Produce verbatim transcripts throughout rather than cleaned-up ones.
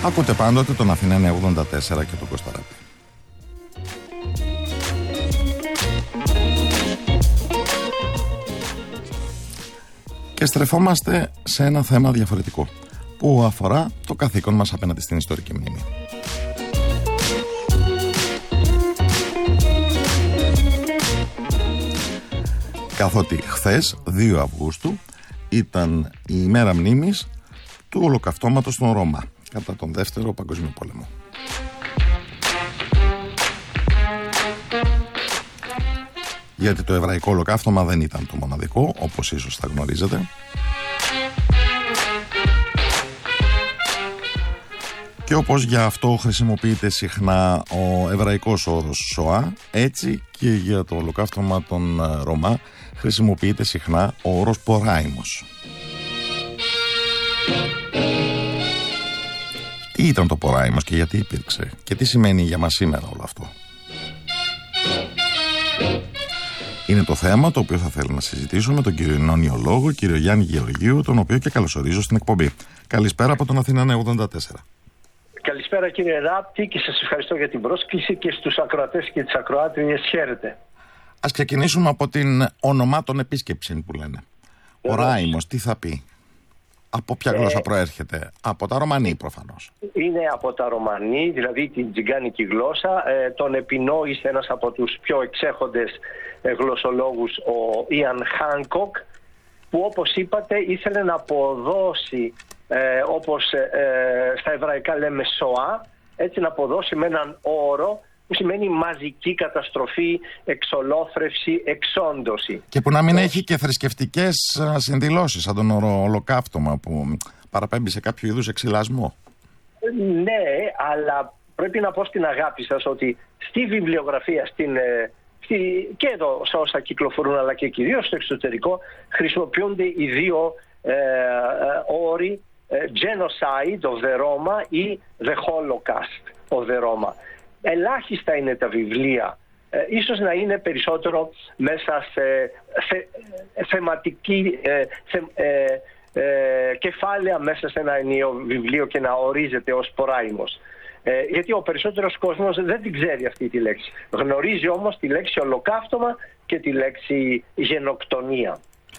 Ακούτε πάντοτε τον Αθηνά εννιακόσια ογδόντα τέσσερα και τον Κωσταράτη. Και στρεφόμαστε σε ένα θέμα διαφορετικό που αφορά το καθήκον μας απέναντι στην ιστορική μνήμη. Καθότι χθες, δύο Αυγούστου, ήταν η ημέρα μνήμης του ολοκαυτώματος των Ρωμά κατά τον Δεύτερο Παγκόσμιο Πόλεμο. Γιατί το εβραϊκό ολοκαύτωμα δεν ήταν το μοναδικό, όπως ίσως θα γνωρίζετε. Και όπως για αυτό χρησιμοποιείται συχνά ο εβραϊκός όρος Σοά, έτσι και για το ολοκαύτωμα των Ρωμά χρησιμοποιείται συχνά ο όρος Ποράιμος. Τι ήταν το Ποράιμος και γιατί υπήρξε και τι σημαίνει για μας σήμερα όλο αυτό? Είναι το θέμα το οποίο θα θέλω να συζητήσω με τον κύριο νονιολόγο, κύριο Γιάννη Γεωργίου, τον οποίο και καλωσορίζω στην εκπομπή. Καλησπέρα από τον Αθηνά εννιακόσια ογδόντα τέσσερα. Καλησπέρα κύριε Ράπτη και σας ευχαριστώ για την πρόσκληση και στους ακροατές και τις ακροάτριες χαίρετε. Ας ξεκινήσουμε από την ονομάτων επίσκεψη που λένε. Ο Ράιμος τι θα πει? Από ποια γλώσσα ε, προέρχεται? Από τα Ρωμανί προφανώς. Είναι από τα Ρωμανί, δηλαδή την τζιγκάνικη γλώσσα. Ε, τον επινόησε ένας από τους πιο εξέχοντες ε, γλωσσολόγους, ο Ιαν Χάνκοκ, που όπως είπατε ήθελε να αποδώσει, ε, όπως ε, στα εβραϊκά λέμε σοά, έτσι να αποδώσει με έναν όρο που σημαίνει μαζική καταστροφή, εξολόθρευση, εξόντωση. Και που να μην έχει και θρησκευτικές συνδηλώσεις, σαν τον όρο ολοκαύτωμα που παραπέμπει σε κάποιο είδους εξυλασμό. Ναι, αλλά πρέπει να πω στην αγάπη σας ότι στη βιβλιογραφία, στην, στη, και εδώ σε όσα κυκλοφορούν αλλά και κυρίως στο εξωτερικό, χρησιμοποιούνται οι δύο ε, ε, όροι ε, genocide of the Roma ή the Holocaust of the Roma. Ελάχιστα είναι τα βιβλία, ε, ίσως να είναι περισσότερο μέσα σε θε, θεματική ε, θε, ε, ε, κεφάλαια μέσα σε ένα ενιαίο βιβλίο και να ορίζεται ως Ποράιμος. Ε, γιατί ο περισσότερος κόσμος δεν την ξέρει αυτή τη λέξη. Γνωρίζει όμως τη λέξη ολοκαύτωμα και τη λέξη γενοκτονία.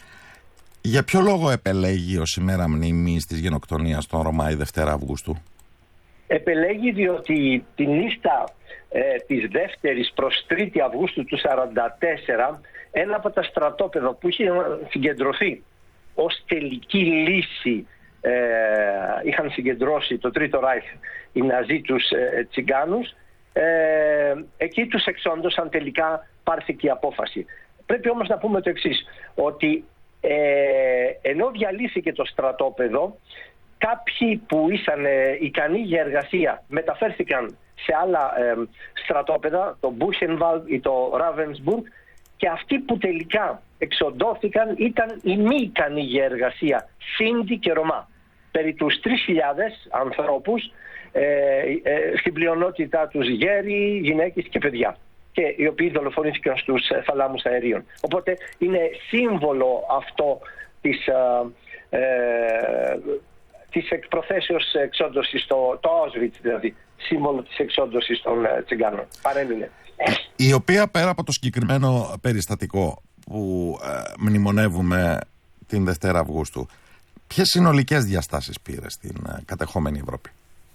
Για ποιο λόγο επελέγει ως ημέρα μνήμης της γενοκτονίας των Ρωμά η Δευτέρα Αυγούστου? Επελέγει διότι τη νύχτα ε, της δεύτερης προς τρίτη Αυγούστου του σαράντα τέσσερα ένα από τα στρατόπεδα που είχε συγκεντρωθεί ως τελική λύση, ε, είχαν συγκεντρώσει το Τρίτο Ράιχ οι Ναζί τους ε, τσιγκάνους, ε, εκεί τους εξόντωσαν, τελικά πάρθηκε η απόφαση. Πρέπει όμως να πούμε το εξής, ότι ε, ενώ διαλύθηκε το στρατόπεδο, κάποιοι που ήσαν ε, ικανοί για εργασία μεταφέρθηκαν σε άλλα ε, στρατόπεδα, το Μπούσενβαλντ ή το Ράβενσμπουργκ, και αυτοί που τελικά εξοντώθηκαν ήταν οι μη ικανοί για εργασία, Σίντι και Ρωμά. Περί τους τρεις χιλιάδες ανθρώπους, ε, ε, στην πλειονότητά τους γέροι, γυναίκες και παιδιά, και οι οποίοι δολοφονήθηκαν στους θαλάμους αερίων. Οπότε είναι σύμβολο αυτό της... Ε, ε, της εκπροθέσεως εξόντωσης, το, το Auschwitz δηλαδή, σύμβολο της εξόντωσης των uh, τσιγκάνων. Παρέμεινε. Η οποία πέρα από το συγκεκριμένο περιστατικό που ε, μνημονεύουμε την Δευτέρα Αυγούστου, ποιες συνολικές διαστάσεις πήρε στην ε, κατεχόμενη Ευρώπη?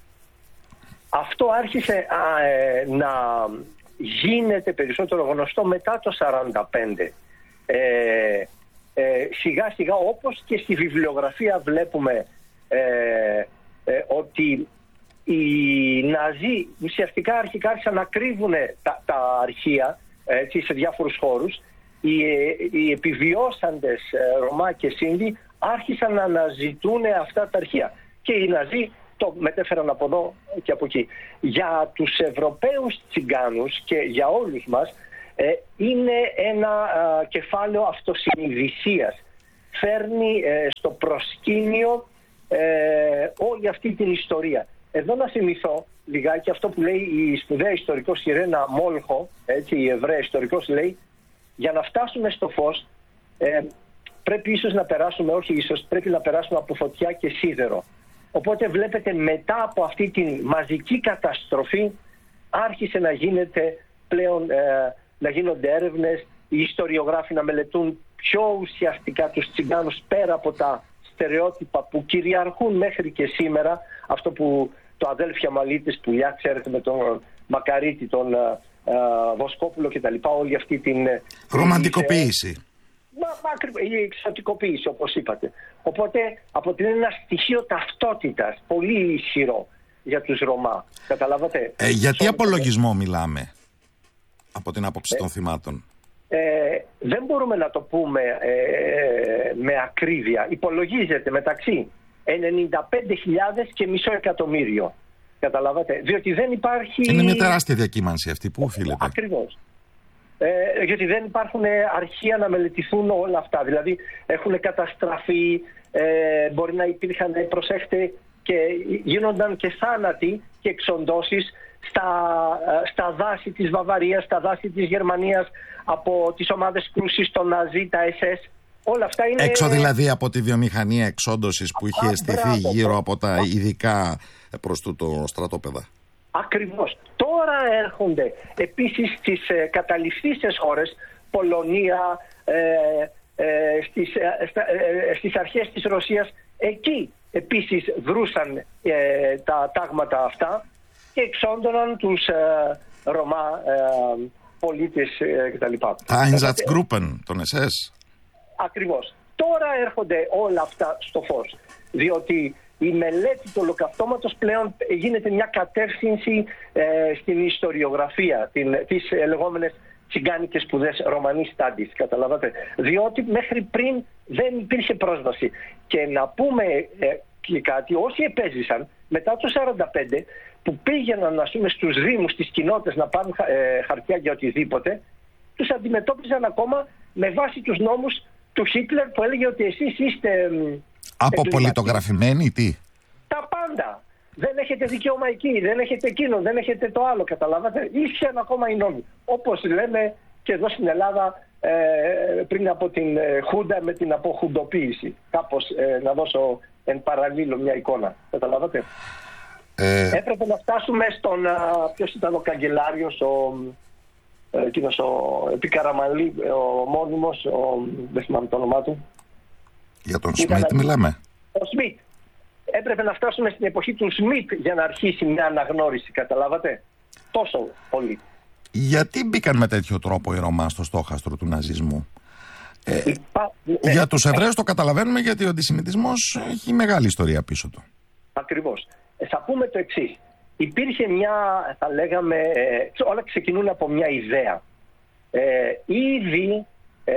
Αυτό άρχισε α, ε, να γίνεται περισσότερο γνωστό μετά το σαράντα πέντε. Ε, ε, σιγά σιγά, όπως και στη βιβλιογραφία βλέπουμε Ε, ε, ότι οι Ναζί ουσιαστικά αρχικά άρχισαν να κρύβουν τα, τα αρχεία, έτσι, σε διάφορους χώρους. Οι, οι επιβιώσαντες Ρωμά και Σίντι άρχισαν να αναζητούν αυτά τα αρχεία και οι Ναζί το μετέφεραν από εδώ και από εκεί. Για τους Ευρωπαίους τσιγκάνους και για όλους μας ε, είναι ένα α, κεφάλαιο αυτοσυνειδησίας. Φέρνει ε, στο προσκήνιο Ε, όλη αυτή την ιστορία. Εδώ να θυμηθώ λιγάκι αυτό που λέει η σπουδαία ιστορικός Ιρένα Μόλχο, έτσι, η Εβραία ιστορικός, λέει, για να φτάσουμε στο φως ε, πρέπει ίσως να περάσουμε, όχι ίσως, πρέπει να περάσουμε από φωτιά και σίδερο. Οπότε βλέπετε μετά από αυτή τη μαζική καταστροφή άρχισε να γίνεται πλέον, ε, να γίνονται έρευνες, οι ιστοριογράφοι να μελετούν πιο ουσιαστικά τους τσιγκάνους πέρα από τα στερεότυπα που κυριαρχούν μέχρι και σήμερα, αυτό που το αδέλφια Μαλίτης πουλιά, ξέρετε, με τον Μακαρίτη, τον ε, ε, Βοσκόπουλο κτλ. Όλη αυτή την ρομαντικοποίηση. Μα, μα, η εξωτικοποίηση, όπως είπατε. Οπότε αποτελεί ένα στοιχείο ταυτότητας πολύ ισχυρό για τους Ρωμά. Καταλάβατε. Ε, γιατί απολογισμό μιλάμε από την άποψη ε, των θυμάτων? Ε, δεν μπορούμε να το πούμε ε, με ακρίβεια. Υπολογίζεται μεταξύ ενενήντα πέντε χιλιάδες και μισό εκατομμύριο. Καταλάβατε. Διότι δεν υπάρχει... Είναι μια τεράστια διακύμανση αυτή. Πού οφείλεται? Ακριβώς. Ε, γιατί δεν υπάρχουν αρχεία να μελετηθούν όλα αυτά. Δηλαδή έχουν καταστραφεί, ε, μπορεί να υπήρχαν, προσέχτε, και γίνονταν και θάνατοι και εξοντώσεις στα, στα δάση της Βαβαρίας, στα δάση της Γερμανίας, από τις ομάδες κρούσης, των Ναζί, τα ες ες. Όλα αυτά είναι... Έξω δηλαδή από τη βιομηχανία εξόντωσης που είχε αισθηθεί γύρω από τα ειδικά προς τούτο στρατόπεδα. Ακριβώς. Τώρα έρχονται επίσης στις ε, καταληφθήσεις χώρες, Πολωνία, ε, ε, στις, ε, στα, ε, στις αρχές της Ρωσίας, εκεί επίσης βρούσαν ε, τα τάγματα αυτά και εξόντωναν τους ε, Ρωμά ε, πολίτες ε, κτλ. Τα Einsatzgruppen, τον ες ες. Ακριβώς. Τώρα έρχονται όλα αυτά στο φως, διότι η μελέτη του ολοκαυτώματος πλέον γίνεται μια κατεύθυνση ε, στην ιστοριογραφία, την, τις ε, λεγόμενες τσιγκάνικες σπουδές, Ρωμανί studies, καταλάβατε. Διότι μέχρι πριν δεν υπήρχε πρόσβαση. Και να πούμε ε, και κάτι, όσοι επέζησαν μετά το σαράντα πέντε, που πήγαιναν, ας πούμε, στους δήμους, στις κοινότητες να πάρουν ε, χαρτιά για οτιδήποτε, τους αντιμετώπιζαν ακόμα με βάση τους νόμους του Χίτλερ, που έλεγε ότι εσείς είστε... Αποπολιτογραφημένοι, τι? Τα πάντα. Δεν έχετε δικαίωμα εκεί, δεν έχετε εκείνο, δεν έχετε το άλλο, καταλάβατε. Ίσχυαν ακόμα οι νόμοι. Όπως λέμε και εδώ στην Ελλάδα ε, πριν από την ε, Χούντα με την αποχουντοποίηση. Κάπως ε, να δώσω εν παραλίλω μια εικόνα. Καταλάβατε. Ε... Έπρεπε να φτάσουμε στον... Ποιος ήταν ο καγκελάριος, ο... εκείνος ο Επικαραμαλή, ο μόνιμος, ο... δεν θυμάμαι το όνομά του. Για τον Σμιτ μιλάμε. Ο Σμιτ. Έπρεπε να φτάσουμε στην εποχή του Σμιτ για να αρχίσει μια αναγνώριση, καταλάβατε. Τόσο πολύ. Γιατί μπήκαν με τέτοιο τρόπο οι Ρωμά στο στόχαστρο του ναζισμού? Ε, Υπά... Για τους Εβραίους το καταλαβαίνουμε, γιατί ο αντισημιτισμός έχει μεγάλη ιστορία πίσω του. Ακριβώς. Ε, θα πούμε το εξής. Υπήρχε μια, θα λέγαμε, ε, όλα ξεκινούν από μια ιδέα. Ε, ήδη ε,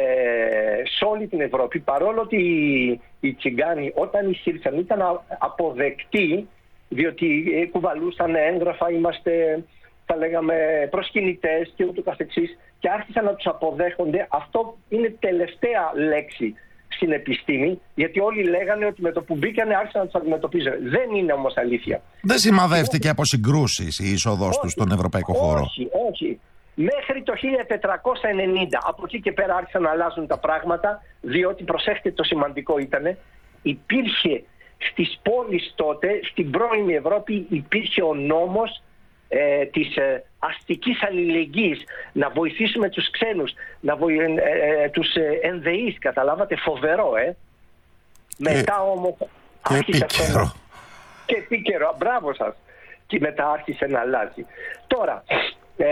σε όλη την Ευρώπη, παρόλο ότι οι, οι Τσιγκάνοι όταν εισήλθαν ήταν αποδεκτοί, διότι ε, κουβαλούσαν έγγραφα, είμαστε, θα λέγαμε, προσκυνητές και ούτω καθεξής, και άρχισαν να τους αποδέχονται. Αυτό είναι τελευταία λέξη στην επιστήμη, γιατί όλοι λέγανε ότι με το που μπήκανε άρχισαν να τους αντιμετωπίζουν. Δεν είναι όμως αλήθεια. Δεν σημαδεύτηκε από συγκρούσεις η είσοδος τους στον ευρωπαϊκό χώρο? Όχι, όχι. Μέχρι το χίλια τετρακόσια ενενήντα, από εκεί και πέρα άρχισαν να αλλάζουν τα πράγματα, διότι, προσέχετε, το σημαντικό ήταν, υπήρχε στις πόλεις τότε, στην πρώιμη Ευρώπη, υπήρχε ο νόμος ε, της ε, αστικής αλληλεγγύης, να βοηθήσουμε τους ξένους, να βοη, ε, ε, τους ε, ενδεείς, καταλάβατε, φοβερό, ε. Μετά όμως... Και επίκαιρο. Και επίκαιρο, μπράβο σας. Και μετά άρχισε να αλλάζει. Τώρα, ε,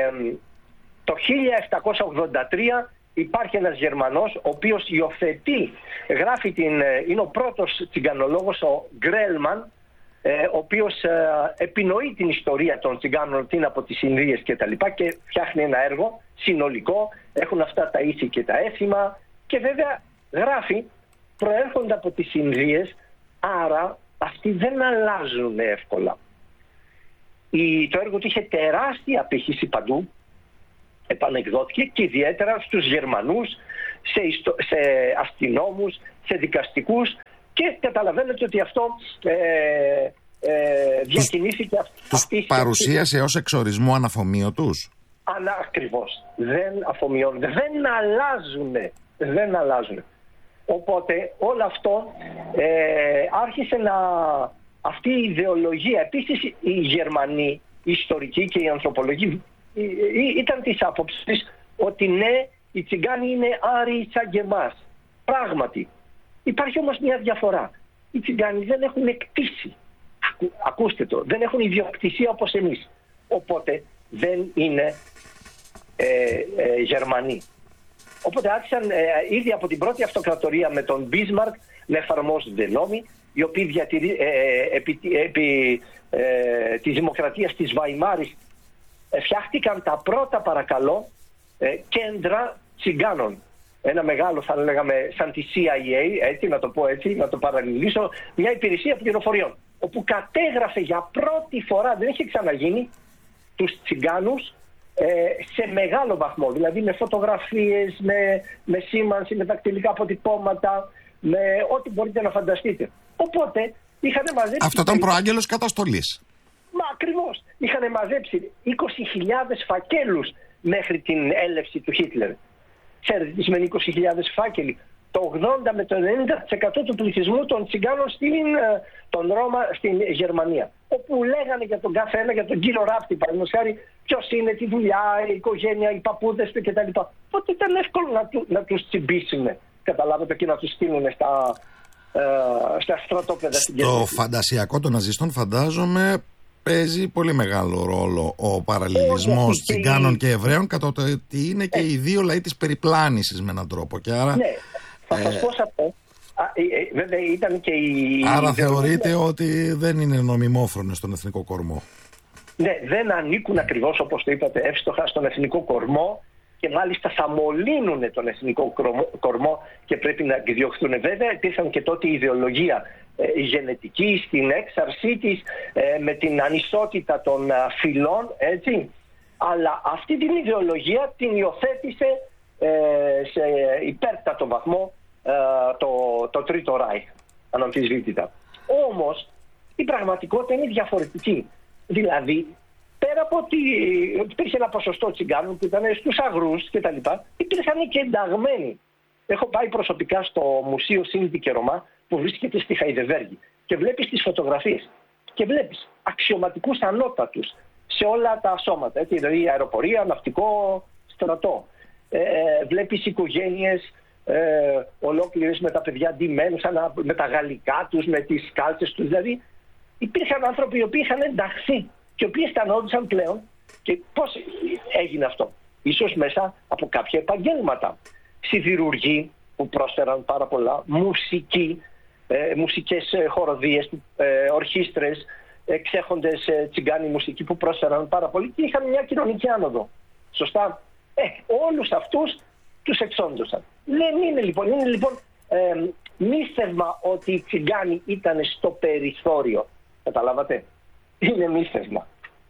το χίλια επτακόσια ογδόντα τρία υπάρχει ένας Γερμανός, ο οποίος υιοθετεί, γράφει την, είναι ο πρώτος τσιγκανολόγος, ο Γκρέλμαν, ε, ο οποίος ε, επινοεί την ιστορία των τσιγκάνων από τις Ινδίες και τα λοιπά, και φτιάχνει ένα έργο συνολικό, έχουν αυτά τα ήθη και τα έθιμα, και βέβαια γράφει, προέρχονται από τις Ινδίες, άρα αυτοί δεν αλλάζουν εύκολα. Η, το έργο του είχε τεράστια απήχηση παντού, επανεκδόθηκε, και ιδιαίτερα στους Γερμανούς, σε, ιστο, σε αστυνόμους, σε δικαστικούς, και καταλαβαίνετε ότι αυτό ε, ε, διακινήθηκε. Τους αυτή, παρουσίασε ως εξορισμό αναφομίωτους. Αλλά ακριβώς. Δεν αφομοιώνονται. Δεν αλλάζουν. Δεν αλλάζουν. Οπότε όλο αυτό ε, άρχισε να, αυτή η ιδεολογία, επίσης οι Γερμανοί, οι ιστορικοί και οι ανθρωπολογοί ήταν της άποψης ότι ναι, οι Τσιγκάνοι είναι άριοι σαν και εμάς. Πράγματι. Υπάρχει όμως μια διαφορά. Οι Τσιγκάνοι δεν έχουν εκτίσει. Ακού, ακούστε το. Δεν έχουν ιδιοκτησία όπως εμείς. Οπότε δεν είναι ε, ε, Γερμανοί. Οπότε άρχισαν ε, ήδη από την πρώτη αυτοκρατορία με τον Μπίσμαρκ να εφαρμόζονται νόμοι, οι οποίοι διατηρεί, ε, επί, επί ε, της δημοκρατίας της Βαϊμάρης ε, φτιάχτηκαν τα πρώτα, παρακαλώ, ε, κέντρα Τσιγκάνων. Ένα μεγάλο, θα λέγαμε, σαν τη σι άι έι, έτσι, να το πω έτσι, να το παραλληλήσω, μια υπηρεσία πληροφοριών, όπου κατέγραφε για πρώτη φορά, δεν είχε ξαναγίνει, τους Τσιγκάνους ε, σε μεγάλο βαθμό, δηλαδή με φωτογραφίες, με, με σήμανση, με δακτυλικά αποτυπώματα, με ό,τι μπορείτε να φανταστείτε. Οπότε είχαν μαζέψει... Αυτό ήταν προάγγελος καταστολής. Μα ακριβώς. Είχαν μαζέψει είκοσι χιλιάδες φακέλους μέχρι την έλευση του Χίτλερ. Ξέρετε τι σημαίνει είκοσι χιλιάδες φάκελοι? Το ογδόντα με το ενενήντα τοις εκατό του πληθυσμού των Τσιγκάνων στην, τον Ρώμα, στην Γερμανία. Όπου λέγανε για τον κάθε ένα, για τον κύριο Ράπτη, παραδείγματος χάρη, ποιος είναι, τη δουλειά, η οικογένεια, οι παππούδες του κτλ. Οπότε ήταν εύκολο να, του, να τους τσιμπήσουν, καταλάβετε, και να τους στείλουν στα, ε, στα στρατόπεδα. Στο φαντασιακό των ναζιστών, φαντάζομαι, παίζει πολύ μεγάλο ρόλο ο παραλληλισμός oh, Τσιγκάνων και, και Εβραίων, κατά το ότι είναι και ε. οι δύο λαοί της περιπλάνησης με έναν τρόπο. Και άρα, ναι, θα σας ε, πω σε αυτό. Α, ε, βέβαια ήταν και η... Άρα θεωρείτε ναι. ότι δεν είναι νομιμόφρονες στον εθνικό κορμό. Ναι, δεν ανήκουν ακριβώς, όπως το είπατε εύστοχα, στον εθνικό κορμό και μάλιστα θα μολύνουν τον εθνικό κορμό και πρέπει να εκδιωχθούν. Βέβαια υπήρχαν και τότε η ιδεολογία ε, γενετική στην έξαρσή της, ε, με την ανισότητα των ε, φυλών, έτσι. Αλλά αυτή την ιδεολογία την υιοθέτησε ε, σε υπέρτατο βαθμό ε, το, το Τρίτο Ράιχ, αναμφισβήτητα. Όμως η πραγματικότητα είναι διαφορετική. Δηλαδή, πέρα από ότι υπήρχε ένα ποσοστό Τσιγκάνων που ήταν στους αγρούς και τα λοιπά, υπήρχαν και ενταγμένοι. Έχω πάει προσωπικά στο Μουσείο Σίντι και Ρωμά που βρίσκεται στη Χαϊδεβέργη και βλέπεις τις φωτογραφίες και βλέπεις αξιωματικούς ανώτατους σε όλα τα σώματα, έτσι, δηλαδή αεροπορία, ναυτικό, στρατό. Ε, βλέπεις οικογένειες ε, ολόκληρες με τα παιδιά ντυμένους, με τα γαλλικά τους, με τις κάλτσες τους, δηλαδή υπήρχαν άνθρωποι οι οποίοι είχαν ενταχθεί και οι οποίοι αισθανόντουσαν πλέον. Και πώς έγινε αυτό? Ίσως μέσα από κάποια επαγγέλματα. Σιδηρουργοί που πρόσφεραν πάρα πολλά, μουσικοί, ε, μουσικές ε, χοροδίες, ε, ορχήστρες, εξέχοντες ε, τσιγκάνοι μουσικοί που πρόσφεραν πάρα πολύ και είχαν μια κοινωνική άνοδο. Σωστά? Ε, όλους αυτούς τους εξόντωσαν. Δεν είναι λοιπόν, είναι λοιπόν ε, μύθευμα ότι οι τσιγκάνοι ήταν στο περιθώριο. Καταλάβατε? Είναι μύθευμα.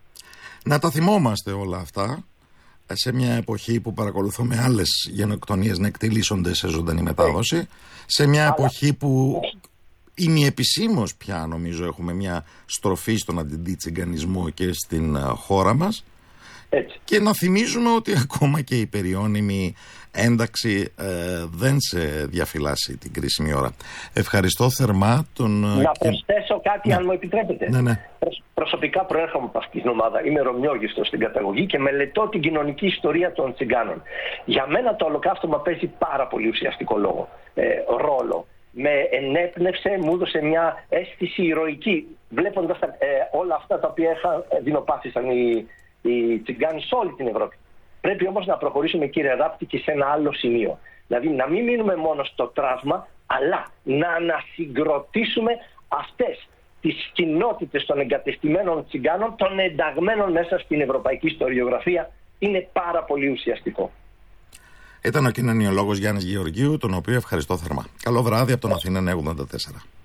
Να τα θυμόμαστε όλα αυτά σε μια εποχή που παρακολουθούμε άλλες γενοκτονίες να εκτελήσονται σε ζωντανή μετάδοση, σε μια Αλλά... εποχή που ημιεπισήμως πια νομίζω έχουμε μια στροφή στον αντιτσιγκανισμό και στην χώρα μας. Έτσι. Και να θυμίζουμε ότι ακόμα και η περιώνυμη ένταξη ε, δεν σε διαφυλάσσει την κρίσιμη ώρα. Ευχαριστώ θερμά τον... Να προσθέσω κάτι, ναι. αν μου επιτρέπετε. Ναι, ναι. Προσωπικά προέρχομαι από αυτήν την ομάδα. Είμαι Ρωμιόγιστος στην καταγωγή και μελετώ την κοινωνική ιστορία των Τσιγκάνων. Για μένα το ολοκαύτωμα παίζει πάρα πολύ ουσιαστικό λόγο, ε, ρόλο. Με ενέπνευσε, μου έδωσε μια αίσθηση ηρωική, βλέποντας τα, ε, όλα αυτά τα οποία δεινοπάθησαν οι, οι Τσιγκάνοι σε όλη την Ευρώπη. Πρέπει όμως να προχωρήσουμε, κύριε Ράπτη, και σε ένα άλλο σημείο. Δηλαδή να μην μείνουμε μόνο στο τραύμα, αλλά να ανασυγκροτήσουμε αυτές τις κοινότητες των εγκατεστημένων Τσιγκάνων, των ενταγμένων μέσα στην ευρωπαϊκή ιστοριογραφία. Είναι πάρα πολύ ουσιαστικό. Ήταν ο κοινωνιολόγος Γιάννης Γεωργίου, τον οποίο ευχαριστώ θερμά. Καλό βράδυ από τον Αθήνα εννιακόσια ογδόντα τέσσερα.